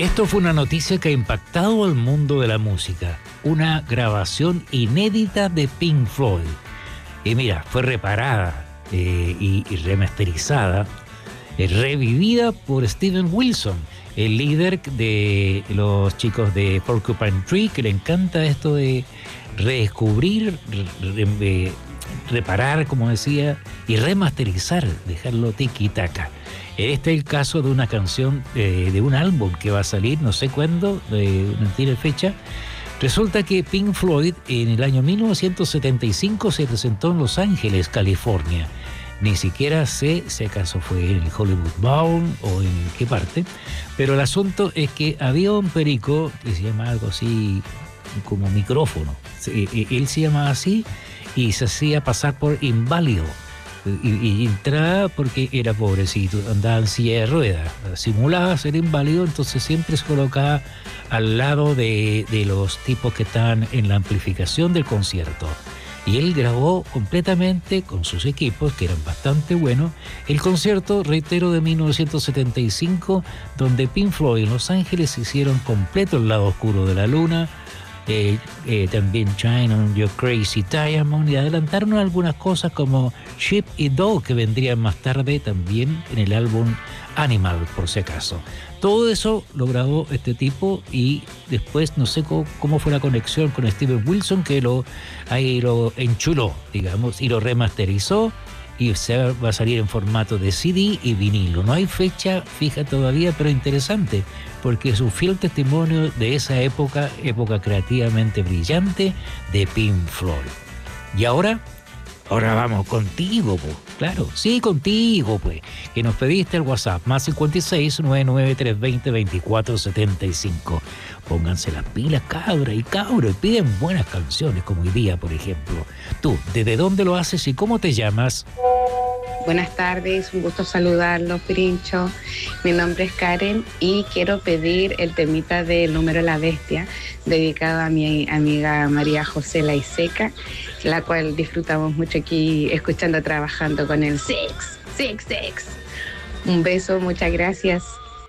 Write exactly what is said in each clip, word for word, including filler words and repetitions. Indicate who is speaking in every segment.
Speaker 1: Esto fue una noticia que ha impactado al mundo de la música. Una grabación inédita de Pink Floyd. Y mira, fue reparada eh, y, y remasterizada, eh, revivida por Steven Wilson, el líder de los chicos de Porcupine Tree, que le encanta esto de redescubrir, re, re, reparar, como decía, y remasterizar, dejarlo tiki-taka. Este es el caso de una canción eh, de un álbum que va a salir, no sé cuándo, eh, no tiene fecha. Resulta que Pink Floyd en el año mil novecientos setenta y cinco se presentó en Los Ángeles, California. Ni siquiera sé si acaso fue en el Hollywood Bowl o en qué parte, pero el asunto es que había un perico que se llama algo así como micrófono. Él se llamaba así y se hacía pasar por inválido. Y, y entraba porque era pobrecito, andaba en silla de ruedas, simulaba ser inválido, entonces siempre se colocaba al lado de, de los tipos que estaban en la amplificación del concierto. Y él grabó completamente con sus equipos, que eran bastante buenos, el concierto, reitero, de mil novecientos setenta y cinco, donde Pink Floyd en Los Ángeles hicieron completo el lado oscuro de la luna, Eh, eh, también China on Your Crazy Diamond, y adelantaron algunas cosas como Sheep y Dog, que vendrían más tarde también en el álbum Animal, por si acaso. Todo eso lo grabó este tipo y después no sé cómo, cómo fue la conexión con Steven Wilson, que lo, ahí lo enchuló, digamos, y lo remasterizó, y se va a salir en formato de C D y vinilo. No hay fecha fija todavía, pero interesante, porque es un fiel testimonio de esa época, época creativamente brillante de Pink Floyd. Y ahora, ahora vamos contigo, pues. Claro, sí, contigo, pues, que nos pediste el WhatsApp, más cincuenta y seis, nueve nueve tres dos cero, veinticuatro setenta y cinco. Pónganse las pilas, cabra y cabro, y piden buenas canciones, como hoy día, por ejemplo. Tú, ¿desde dónde lo haces y cómo te llamas?
Speaker 2: Buenas tardes, un gusto saludarlos, Pirincho. Mi nombre es Karen y quiero pedir el temita del Número de la Bestia, dedicado a mi amiga María José Laiseca, la cual disfrutamos mucho aquí escuchando, trabajando con el Six, Six, Six. Un beso, muchas gracias.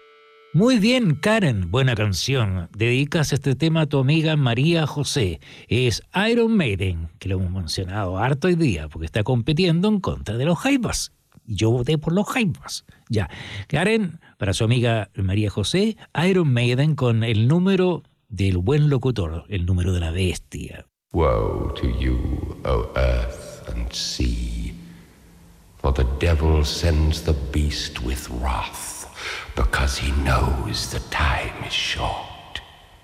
Speaker 1: Muy bien, Karen, buena canción. Dedicas este tema a tu amiga María José. Es Iron Maiden, que lo hemos mencionado harto hoy día, porque está compitiendo en contra de los Jaivas. Yo voté por los Jaivas. Ya, Karen, para su amiga María José, Iron Maiden con el número del buen locutor, el número de la bestia.
Speaker 3: Woe to you, O earth and sea, for the devil sends the beast with wrath, because he knows the time is short.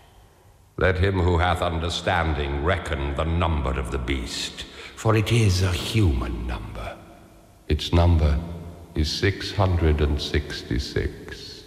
Speaker 3: Let him who hath understanding reckon the number of the beast, for it is a human number. Its number is six hundred sixty-six.